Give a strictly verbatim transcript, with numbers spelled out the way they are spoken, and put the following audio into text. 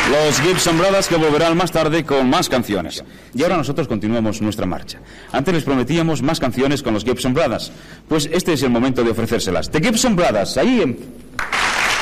Los Gibson Brothers, que volverán más tarde con más canciones. Y ahora nosotros continuamos nuestra marcha. Antes les prometíamos más canciones con los Gibson Brothers. Pues este es el momento de ofrecérselas. The Gibson Brothers, ahí en